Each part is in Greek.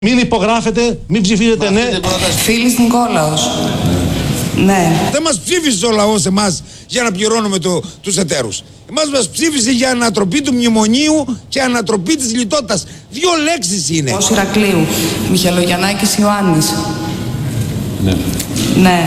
Μην υπογράφετε, μην ψηφίζετε ναι. Φίλης Νικόλαος. Ναι. Δεν μας ψήφισε ο λαός εμάς για να πληρώνουμε τους εταίρους. Εμάς μας ψήφισε για ανατροπή του μνημονίου και ανατροπή της λιτότητας. 2 λέξεις είναι. Ως Ηρακλείου. Μιχελογιαννάκης Ιωάννης. Ναι. Ναι.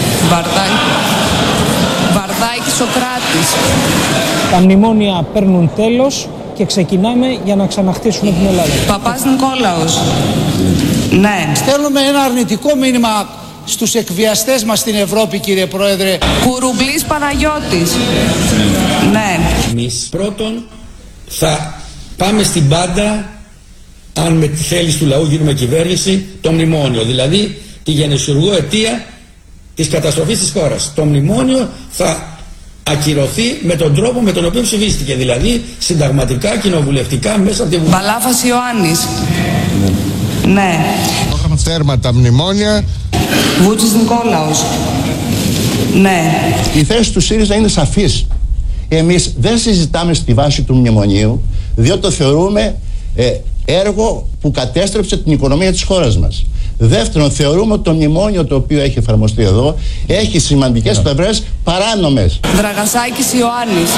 Βαρδάκης Σοκράτης. Τα μνημόνια παίρνουν τέλος και ξεκινάμε για να ξαναχτίσουμε την Ελλάδα. Παπάς Νικόλαος. Ναι. Στέλνουμε ένα αρνητικό μήνυμα στους εκβιαστές μας στην Ευρώπη, κύριε Πρόεδρε. Κουρουμπλής Παναγιώτης. Ναι. Εμείς πρώτον θα πάμε στην πάντα, αν με τη θέληση του λαού γίνουμε κυβέρνηση, το μνημόνιο, δηλαδή τη γενεσιουργό αιτία της καταστροφής της χώρας. Το μνημόνιο θα ακυρωθεί με τον τρόπο με τον οποίο ψηφίστηκε, δηλαδή συνταγματικά, κοινοβουλευτικά, μέσα από τη Βουλή. Βαλάφας Ιωάννης. Ναι. Τέρμα τα μνημόνια. Βούτσης Νικόλαος. Ναι. Η θέση του ΣΥΡΙΖΑ είναι σαφής. Εμείς δεν συζητάμε στη βάση του μνημονίου, διότι το θεωρούμε έργο που κατέστρεψε την οικονομία της χώρας μας. Δεύτερον, θεωρούμε ότι το μνημόνιο το οποίο έχει εφαρμοστεί εδώ έχει σημαντικές πλευρές παράνομες. Δραγασάκης Ιωάννης.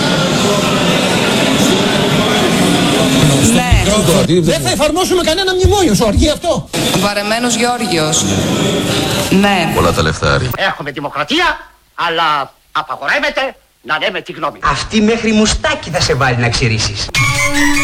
Ναι. Δεν θα εφαρμόσουμε κανένα μνημόνιο, σου αρκεί αυτό. Βαρεμένος Γεώργιος. Ναι. Πολλά τα λεφτάρια. Έχουμε δημοκρατία, αλλά απαγορεύεται να λέμε τη γνώμη. Αυτή μέχρι μουστάκι θα σε βάλει να ξυρίσεις.